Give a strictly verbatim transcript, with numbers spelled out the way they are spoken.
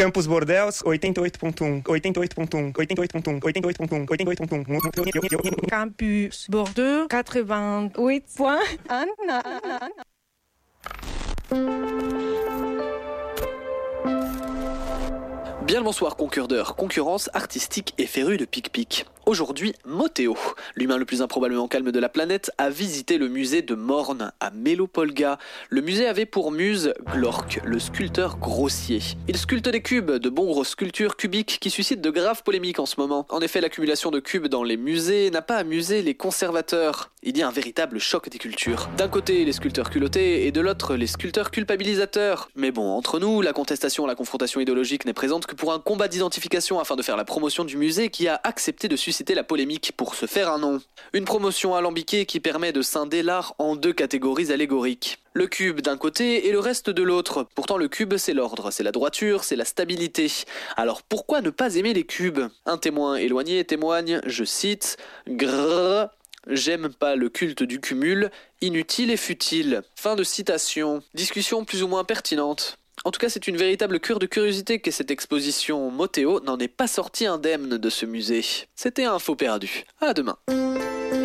Campus Bordeaux, oitenta e oito ponto um, oitenta e oito ponto um, oitenta e oito ponto um, oitenta e oito ponto um, oitenta e oito ponto um. Campus Bordeaux, quatre-vingt-huit point un. Bien le bonsoir concurdeurs, concurrence artistique et férue de pic-pic. Aujourd'hui, Motéo, l'humain le plus improbablement calme de la planète, a visité le musée de Morne à Mélopolga. Le musée avait pour muse Glork, le sculpteur grossier. Il sculpte des cubes, de bons grosses sculptures cubiques qui suscitent de graves polémiques en ce moment. En effet, l'accumulation de cubes dans les musées n'a pas amusé les conservateurs. Il y a un véritable choc des cultures. D'un côté, les sculpteurs culottés et de l'autre, les sculpteurs culpabilisateurs. Mais bon, entre nous, la contestation, la confrontation idéologique n'est présente que pour un combat d'identification afin de faire la promotion du musée qui a accepté de susciter la polémique pour se faire un nom. Une promotion alambiquée qui permet de scinder l'art en deux catégories allégoriques. Le cube d'un côté et le reste de l'autre. Pourtant le cube c'est l'ordre, c'est la droiture, c'est la stabilité. Alors pourquoi ne pas aimer les cubes ? Un témoin éloigné témoigne, je cite, grrr. J'aime pas le culte du cumul, inutile et futile. Fin de citation. Discussion plus ou moins pertinente. En tout cas, c'est une véritable cure de curiosité que cette exposition Motéo n'en est pas sortie indemne de ce musée. C'était un faux perdu. À demain.